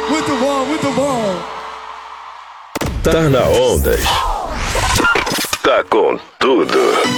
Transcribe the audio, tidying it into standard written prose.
Muito bom, muito bom. Tá na Ondas. Tá com tudo.